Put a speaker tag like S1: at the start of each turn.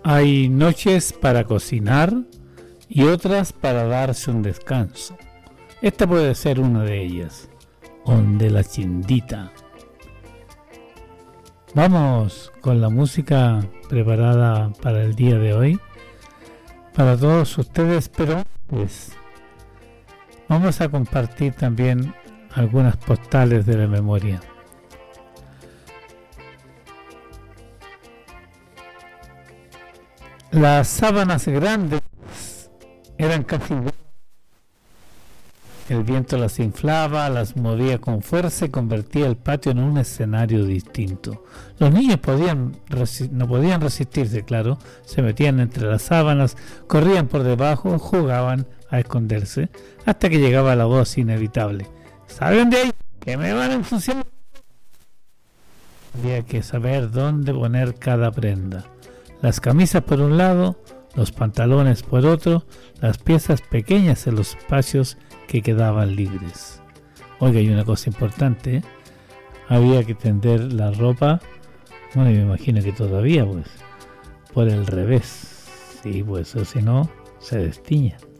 S1: Hay noches para cocinar y otras para darse un descanso. Esta puede ser una de ellas, Onde la Chindita. Vamos con la música preparada para el día de hoy, para todos ustedes, pero pues vamos a compartir también algunas postales de la memoria. Las sábanas grandes eran casi... El viento las inflaba, las movía con fuerza y convertía el patio en un escenario distinto. Los niños no podían resistirse, claro, se metían entre las sábanas, corrían por debajo, jugaban a esconderse, hasta que llegaba la voz inevitable. ¡Salgan de ahí, que me van a ensuciar! Había que saber dónde poner cada prenda. Las camisas por un lado, los pantalones por otro, las piezas pequeñas en los espacios que quedaban libres. Oiga, hay una cosa importante, ¿eh? Había que tender la ropa, bueno, y me imagino que todavía, pues, por el revés. Sí, pues, o si no, se destiña.